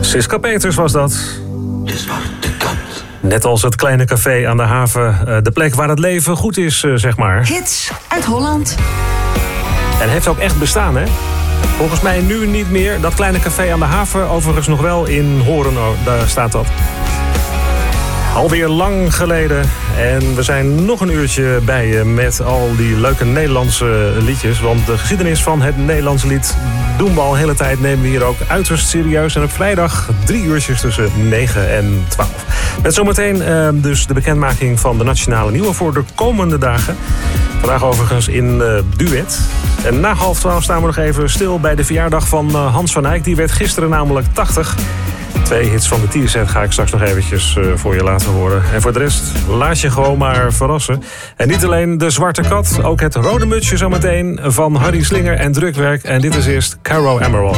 Siska Peters was dat. De Zwarte Kat. Net als het kleine café aan de haven. De plek waar het leven goed is, zeg maar. Hits uit Holland. En heeft ook echt bestaan, hè? Volgens mij nu niet meer. Dat kleine café aan de haven, overigens nog wel in Horen. Daar staat dat. Alweer lang geleden. En we zijn nog een uurtje bij je met al die leuke Nederlandse liedjes. Want de geschiedenis van het Nederlandse lied doen we al een hele tijd. Nemen we hier ook uiterst serieus. En op vrijdag 3 uurtjes tussen 9 en 12. Met zometeen dus de bekendmaking van de Nationale Nieuwe voor de komende dagen. Vandaag overigens in duet. En na 11:30 staan we nog even stil bij de verjaardag van Hans van Eyck. Die werd gisteren namelijk 80. 2 hits van de T-set ga ik straks nog eventjes voor je laten horen. En voor de rest laat je gewoon maar verrassen. En niet alleen de Zwarte Kat, ook het rode mutsje zometeen van Harry Slinger en Drukwerk. En dit is eerst Caro Emerald.